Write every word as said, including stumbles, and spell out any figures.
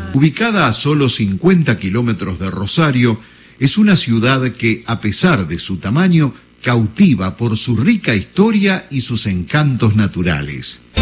Ubicada a solo cincuenta kilómetros de Rosario, es una ciudad que, a pesar de su tamaño, cautiva por su rica historia y sus encantos naturales.